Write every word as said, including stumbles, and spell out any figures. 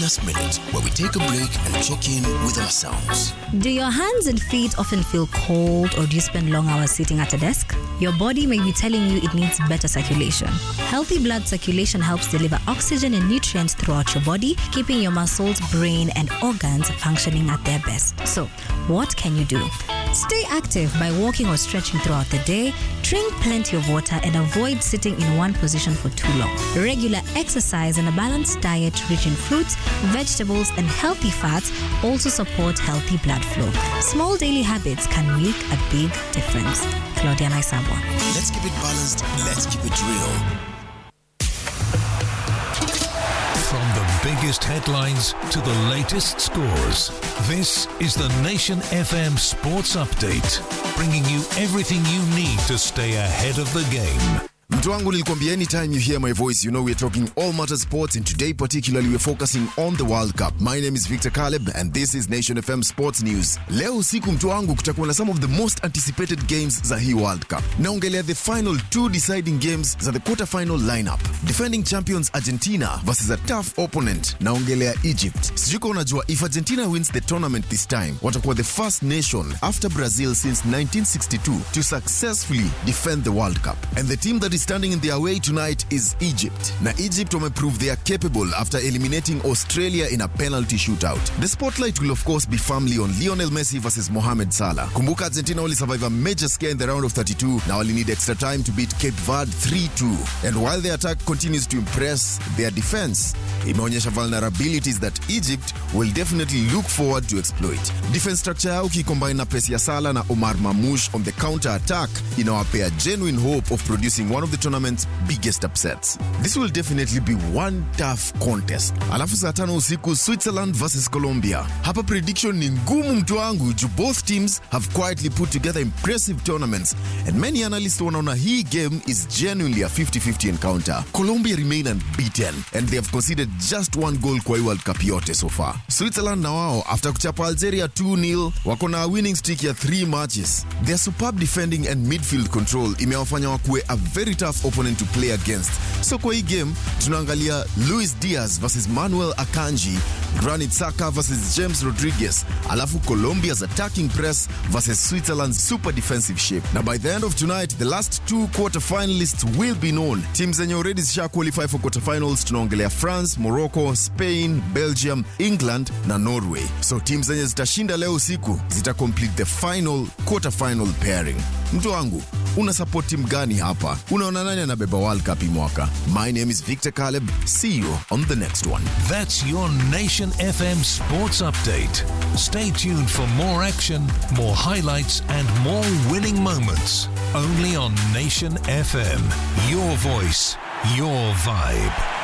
Bonus Minute, where we take a break and check in with ourselves. Do your hands and feet often feel cold, or do you spend long hours sitting at a desk? Your body may be telling you it needs better circulation. Healthy blood circulation helps deliver oxygen and nutrients throughout your body, keeping your muscles, brain, and organs functioning at their best. So, what can you do? Stay active by walking or stretching throughout the day, drink plenty of water, and avoid sitting in one position for too long. Regular exercise and a balanced diet rich in fruits, vegetables, and healthy fats also support healthy blood flow. Small daily habits can make a big difference. Claudia Naisabwa. Let's keep it balanced. Let's keep it real. From the biggest headlines to the latest scores, this is the Nation F M Sports Update, bringing you everything you need to stay ahead of the game. Mtu wangu nilikwambia, anytime you hear my voice, you know we're talking all matter sports, and today particularly we're focusing on the World Cup. My name is Victor Caleb and this is Nation F M Sports News. Leo usiku mtu wangu kutakuwa na some of the most anticipated games za hii World Cup. Naongelea the final two deciding games za the quarter final lineup. Defending champions Argentina versus a tough opponent, naongelea Egypt. Sijuko unajua, if Argentina wins the tournament this time, watakuwa the first nation after Brazil since nineteen sixty-two to successfully defend the World Cup. And the team that is standing in their way tonight is Egypt. Na Egypt wameprove they are capable after eliminating Australia in a penalty shootout. The spotlight will of course be firmly on Lionel Messi versus Mohamed Salah. Kumbuka Argentina only survive a major scare in the round of thirty-two. Now only need extra time to beat Cape Verde three two. And while the attack continues to impress, their defense imeonyesha vulnerabilities that Egypt will definitely look forward to exploit. Defense structure yao kicombine na pesi ya Salah na Omar Mamouche on the counter attack inawapea genuine hope of producing one of the tournament's biggest upsets. This will definitely be one tough contest. Alafu saa tano usiku, Switzerland versus Colombia. Hapa prediction ni ngumu mtu wangu, ju both teams have quietly put together impressive tournaments, and many analysts wanaona hii game is genuinely a fifty-fifty encounter. Colombia remain unbeaten and they have conceded just one goal kwa World Cup yote so far. Switzerland na wao, after kuchapa Algeria two nil, wako na winning streak ya three matches. Their superb defending and midfield control imewafanya wakuwe a very tough opponent to play against. So kwa hii game, tunaangalia Luis Diaz versus Manuel Akanji, Granit Xhaka versus James Rodriguez, alafu Colombia's attacking press versus Switzerland's super defensive shape. Now by the end of tonight, the last two quarter-finalists will be known. Teams zenye already zisha qualify for quarter-finals, tunaongelea France, Morocco, Spain, Belgium, England na Norway. So teams zenye zitashinda leo usiku zita complete the final quarter-final pairing. Mtu wangu, una support team gani hapa? Unaona nani anabeba World Cup hii mwaka? My name is Victor Caleb. See you on the next one. That's your Nation F M Sports Update. Stay tuned for more action, more highlights, and more winning moments. Only on Nation F M. Your voice, your vibe.